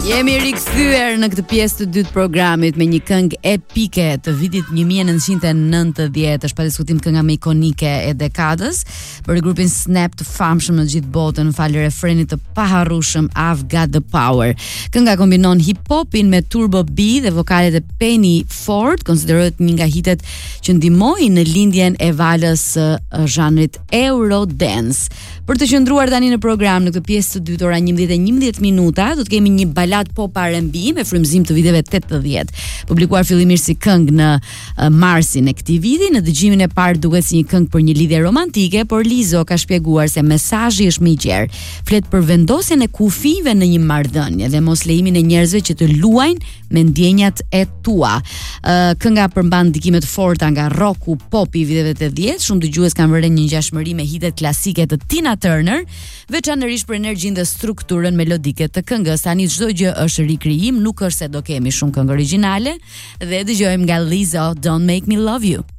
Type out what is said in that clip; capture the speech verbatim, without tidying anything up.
Jemi rikthyer në këtë pjesë të dytë programit me një këngë epike të vitit nineteen ninety, është pa diskutim kënga më ikonike e dekadës, për grupin Snap të famshëm në gjithë botën, falë refrenit të paharrueshëm I've Got the Power. Kënga kombinon hip-hopin me turbo beat dhe vokalet e Penny Ford, konsiderohet një nga hitet që ndihmoi në lindjen e valës së zhanrit Eurodance. Për të qëndruar tani në program në këtë pjesë të dytë, ora njëmbëdhjetë e njëmbëdhjetë minuta, do të kemi një balad pop R and B me frymëzim të viteve tetëdhjetë, publikuar fillimisht si këngë në uh, marsin e këtij viti. Në dëgjimin e parë duket si një këngë për një lidhje romantike, por Lizo ka shpjeguar se mesazhi është më i gjerë. Flet për vendosjen e kufive në një marrëdhënie dhe mos lejimin e njerëzve që të luajnë me ndjenjat e tua. Uh, kënga përmban ndikime të forta nga rocku, popi i viteve tetëdhjetë. Shumë dëgjues kanë vënë një ngjashmëri me hitet klasike të Tina Turner, veçanërisht për energjinë dhe strukturën melodike të këngës. Tani çdo gjë është rikrijim, nuk është se do kemi shumë këngë origjinale, dhe dëgjojmë nga Lizzo Don't Make Me Love You.